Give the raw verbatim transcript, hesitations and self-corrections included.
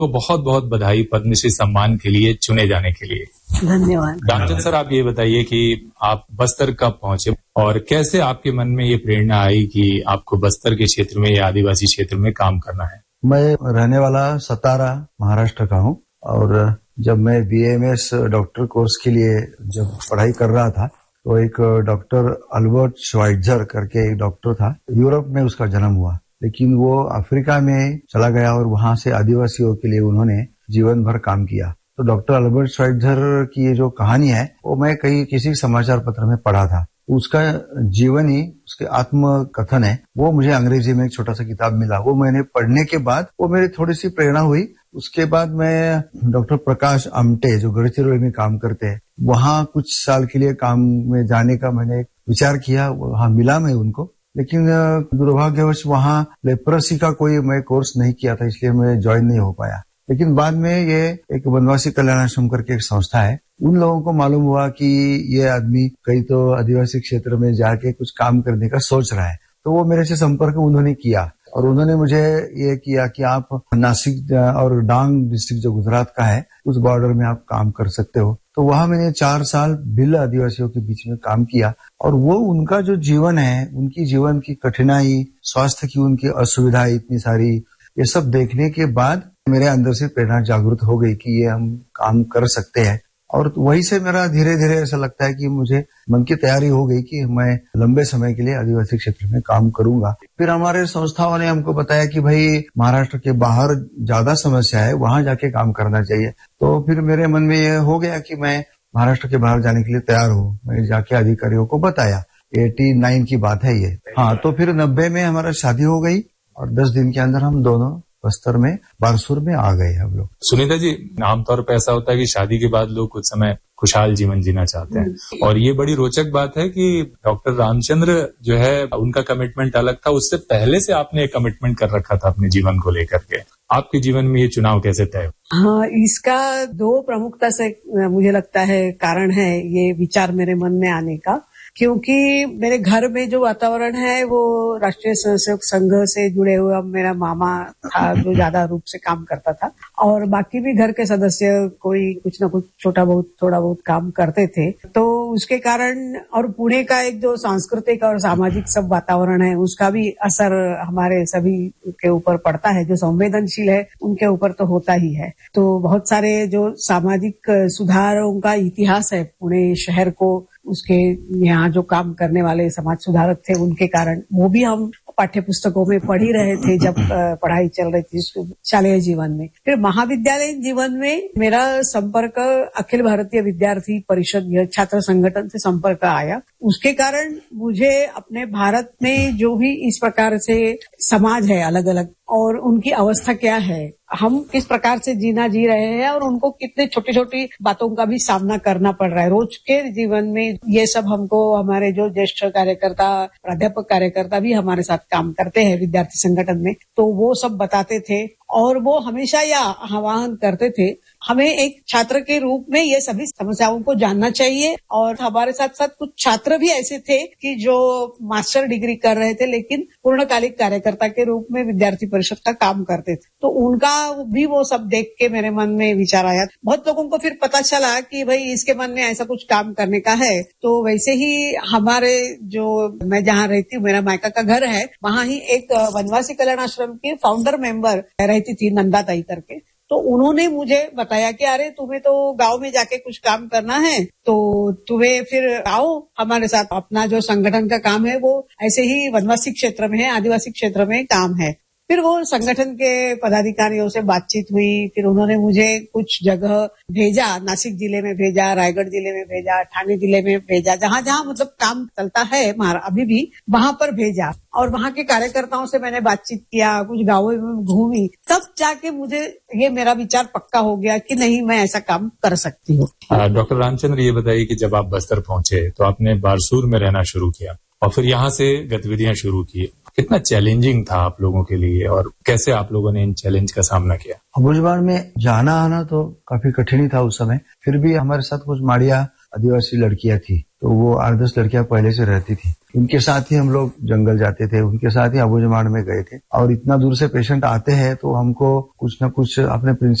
तो बहुत बहुत बधाई पद्मश्री सम्मान के लिए चुने जाने के लिए। धन्यवाद। रामचंद्र सर, आप ये बताइए कि आप बस्तर कब पहुंचे और कैसे आपके मन में ये प्रेरणा आई कि आपको बस्तर के क्षेत्र में या आदिवासी क्षेत्र में काम करना है? मैं रहने वाला सतारा महाराष्ट्र का हूँ और जब मैं बीएमएस डॉक्टर कोर्स के लिए जब पढ़ाई कर रहा था तो एक डॉक्टर अल्बर्ट श्वाइट्जर करके एक डॉक्टर था, यूरोप में उसका जन्म हुआ, लेकिन वो अफ्रीका में चला गया और वहां से आदिवासियों के लिए उन्होंने जीवन भर काम किया। तो डॉक्टर अल्बर्ट श्वाइट्जर की ये जो कहानी है वो मैं कहीं किसी समाचार पत्र में पढ़ा था। उसका जीवन ही, उसके आत्मकथन है, वो मुझे अंग्रेजी में एक छोटा सा किताब मिला। वो मैंने पढ़ने के बाद वो मेरी थोड़ी सी प्रेरणा हुई। उसके बाद मैं डॉक्टर प्रकाश आमटे जो गढ़चिरौली में काम करते हैं, वहां कुछ साल के लिए काम में जाने का मैंने विचार किया। वहां मिला मैं उनको, लेकिन दुर्भाग्यवश वहां लेप्रोसी का कोई मैं कोर्स नहीं किया था, इसलिए मैं ज्वाइन नहीं हो पाया। लेकिन बाद में ये एक वनवासी कल्याण आश्रम करके एक संस्था है, उन लोगों को मालूम हुआ कि ये आदमी कहीं तो आदिवासी क्षेत्र में जाके कुछ काम करने का सोच रहा है, तो वो मेरे से संपर्क उन्होंने किया और उन्होंने मुझे ये किया कि आप नासिक और डांग डिस्ट्रिक्ट जो गुजरात का है उस बॉर्डर में आप काम कर सकते हो। तो वहां मैंने चार साल भिल्ल आदिवासियों के बीच में काम किया और वो उनका जो जीवन है, उनकी जीवन की कठिनाई, स्वास्थ्य की उनकी असुविधा इतनी सारी, ये सब देखने के बाद मेरे अंदर से प्रेरणा जागृत हो गई कि ये हम काम कर सकते हैं। और वहीं से मेरा धीरे धीरे ऐसा लगता है कि मुझे मन की तैयारी हो गई कि मैं लंबे समय के लिए आदिवासी क्षेत्र में काम करूंगा। फिर हमारे संस्थाओं ने हमको बताया कि भाई महाराष्ट्र के बाहर ज्यादा समस्या है, वहां जाके काम करना चाहिए। तो फिर मेरे मन में ये हो गया कि मैं महाराष्ट्र के बाहर जाने के लिए तैयार हूँ। मैं जाके अधिकारियों को बताया, एटी नाइन की बात है ये। हाँ, तो फिर नब्बे में हमारा शादी हो गई और दस दिन के अंदर हम दोनों बस्तर में बारसूर में आ गए हम लोग। सुनीता जी, आमतौर पर ऐसा होता है कि शादी के बाद लोग कुछ समय खुशहाल जीवन जीना चाहते हैं और ये बड़ी रोचक बात है कि डॉक्टर रामचंद्र जो है उनका कमिटमेंट अलग था, उससे पहले से आपने एक कमिटमेंट कर रखा था अपने जीवन को लेकर के। आपके जीवन में ये चुनाव कैसे तय? हाँ, इसका दो प्रमुखता से मुझे लगता है कारण है ये विचार मेरे मन में आने का, क्योंकि मेरे घर में जो वातावरण है वो राष्ट्रीय स्वयंसेवक संघ से जुड़े हुए, अब मेरा मामा था जो ज्यादा रूप से काम करता था और बाकी भी घर के सदस्य कोई कुछ ना कुछ छोटा बहुत थोड़ा बहुत काम करते थे। तो उसके कारण और पुणे का एक जो सांस्कृतिक और सामाजिक सब वातावरण है उसका भी असर हमारे सभी के ऊपर पड़ता है। जो संवेदनशील है उनके ऊपर तो होता ही है। तो बहुत सारे जो सामाजिक सुधारों का इतिहास है पुणे शहर को, उसके यहाँ जो काम करने वाले समाज सुधारक थे उनके कारण वो भी हम पाठ्य पुस्तकों में पढ़ ही रहे थे जब पढ़ाई चल रही थी शालेय जीवन में। फिर महाविद्यालय जीवन में मेरा संपर्क अखिल भारतीय विद्यार्थी परिषद छात्र संगठन से संपर्क आया। उसके कारण मुझे अपने भारत में जो भी इस प्रकार से समाज है अलग अलग और उनकी अवस्था क्या है, हम किस प्रकार से जीना जी रहे हैं और उनको कितने छोटी छोटी बातों का भी सामना करना पड़ रहा है रोज के जीवन में, ये सब हमको हमारे जो ज्येष्ठ कार्यकर्ता प्राध्यापक कार्यकर्ता भी हमारे साथ काम करते हैं विद्यार्थी संगठन में, तो वो सब बताते थे और वो हमेशा यह आह्वान करते थे हमें एक छात्र के रूप में ये सभी समस्याओं को जानना चाहिए। और हमारे साथ साथ कुछ छात्र भी ऐसे थे कि जो मास्टर डिग्री कर रहे थे लेकिन पूर्णकालिक कार्यकर्ता के रूप में विद्यार्थी परिषद का काम करते थे, तो उनका भी वो सब देख के मेरे मन में विचार आया। बहुत लोगों को फिर पता चला कि भाई इसके मन में ऐसा कुछ काम करने का है। तो वैसे ही हमारे जो मैं जहाँ रहती हूँ, मेरा मायका का घर है, वहाँ ही एक वनवासी कल्याण आश्रम के फाउंडर मेंबर रहती थी नंदा ताई करके। तो उन्होंने मुझे बताया कि अरे तुम्हें तो गांव में जाके कुछ काम करना है, तो तुम्हें फिर आओ हमारे साथ। अपना जो संगठन का काम है वो ऐसे ही वनवासी क्षेत्र में है, आदिवासी क्षेत्र में काम है। फिर वो संगठन के पदाधिकारियों से बातचीत हुई, फिर उन्होंने मुझे कुछ जगह भेजा, नासिक जिले में भेजा, रायगढ़ जिले में भेजा, ठाणे जिले में भेजा, जहां जहां मतलब काम चलता है हमारा अभी भी वहां पर भेजा। और वहां के कार्यकर्ताओं से मैंने बातचीत किया, कुछ गांवों में घूमी, तब जाके मुझे ये मेरा विचार पक्का हो गया कि नहीं मैं ऐसा काम कर सकती हूँ। डॉक्टर रामचंद्र, ये बताइए कि जब आप बस्तर पहुंचे तो आपने बारसूर में रहना शुरू किया और फिर यहाँ से गतिविधियां शुरू की, कितना चैलेंजिंग था आप लोगों के लिए और कैसे आप लोगों ने इन चैलेंज का सामना किया? भुजबल में जाना आना तो काफी कठिन था उस समय, फिर भी हमारे साथ कुछ माड़िया आदिवासी लड़कियां थी, तो वो आठ दस लड़कियां पहले से रहती थी। उनके साथ ही हम लोग जंगल जाते थे, उनके साथ ही अबूझमाड़ में गए थे। और इतना दूर से पेशेंट आते हैं तो हमको कुछ न कुछ अपने